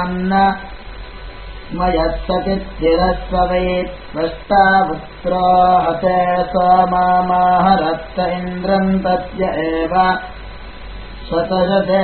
नाम्ना मयत्सतिथिरस्ववेत् त्वष्टावुत्रो हते सोमामाहरत्त इन्द्रम् तस्य एव स्वतशते